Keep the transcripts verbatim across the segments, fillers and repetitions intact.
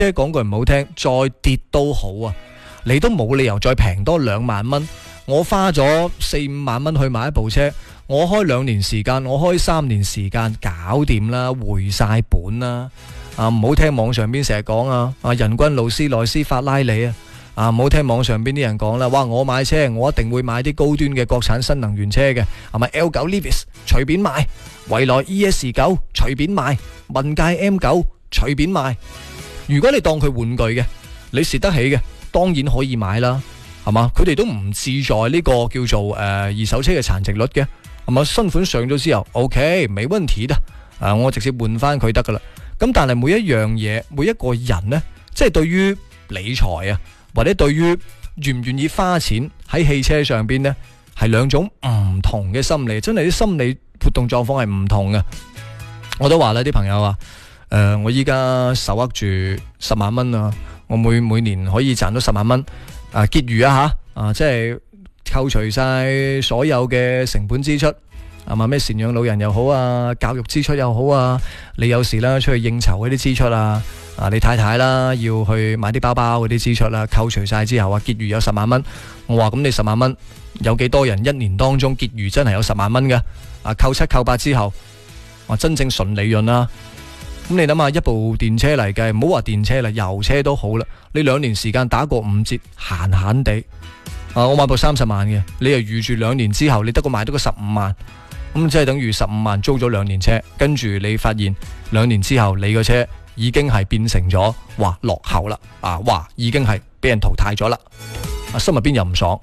即係講句唔好聽，再跌都好啊，你都冇理由再平多兩萬蚊。我花咗四五萬蚊去買一部車，我開兩年時間，我開三年時間搞掂啦，回晒本啦。啊，唔好聽網上邊成日講啊，啊人均勞斯萊斯法拉利啊，啊唔好聽網上邊啲人講啦，哇我買車我一定會買啲高端嘅國產新能源車嘅，係咪 L 九 Levis 隨便買，蔚來 E S 九隨便買，文界 M 九隨便買。如果你當佢玩具嘅，你蝕得起嘅，當然可以買啦，係嘛？佢哋都唔志在呢個叫做誒、呃、二手車嘅殘值率嘅，係嘛？新款上咗之後 ，OK，沒問題的，啊我直接換翻佢得噶啦。咁但係每一樣嘢，每一個人呢，即係對於理財啊，或者對於願唔願意花錢喺汽車上邊呢，係兩種唔同嘅心理，真係啲心理活動狀況係唔同嘅。我都話啦，啲朋友話，誒、呃，我依家手握住十萬蚊啊，我每每年可以賺到十萬蚊，啊結餘啊吓，啊即係扣除晒所有嘅成本支出。係嘛？咩贍養老人又好啊，教育支出又好啊，你有時啦出去應酬嗰啲支出啊，啊你太太啦要去買啲包包嗰啲支出啦，扣除晒之後啊，結餘有十萬蚊。我話咁你十萬蚊有幾多人一年當中結餘真係有十萬蚊嘅？啊扣七扣八之後，啊真正純利潤啦。咁你諗下，一部電車嚟計，唔好話電車啦，油車都好啦，你兩年時間打個五折，閒閒地。啊我買部三十萬嘅，你又預住兩年之後你得個買到個十五萬。咁即係等於十五萬租咗兩年車，跟住你發現兩年之後你個車已經係變成咗哇落後啦，啊哇已經係俾人淘汰咗啦，啊心入邊又唔爽。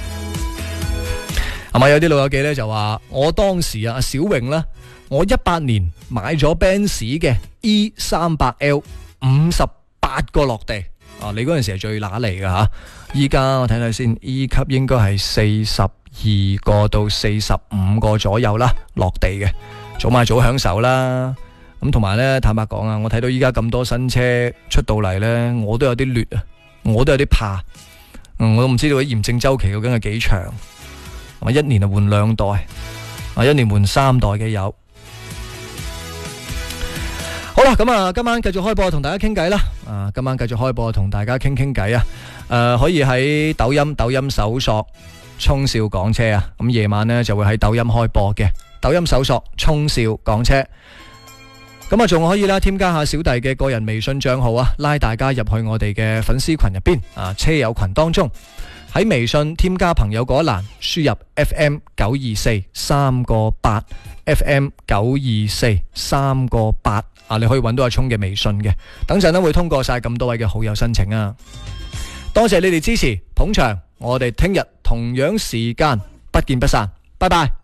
係咪有啲老友記呢就話我當時啊小榮啦，我一八年買咗 Benz 嘅 E 三百 L 五十八個落地啊，你嗰陣時係最乸嚟噶吓，依家我睇睇先 ，E 級應該係四十二個到四十五個左右啦，落地嘅，早買早享受啦。咁同埋呢，坦白講啊，我睇到依家咁多新車出到嚟呢，我都有啲劣啊，我都有啲怕。嗯，我都唔知道啲驗證周期究竟係幾長，我一年就換兩代，啊一年換三代嘅有。好啦，咁啊，今晚繼續開播同大家傾偈啦。啊，今晚繼續開播同大家傾傾偈啊。誒、呃，可以喺抖音抖音搜索聰少講車啊。咁夜晚呢就會喺抖音開播嘅，抖音搜索聰少講車。咁啊，仲可以啦，添加下小弟嘅個人微信賬號啊，拉大家入去我哋嘅粉絲群入邊啊，車友群當中。喺微信添加朋友嗰一欄，輸入 F M 九二四三個八 F M 九二四三個八啊，你可以揾到阿聰嘅微信嘅。等陣呢會通過晒咁多位嘅好友申請啊！多謝你哋支持捧場，我哋聽日同樣時間不見不散，拜拜。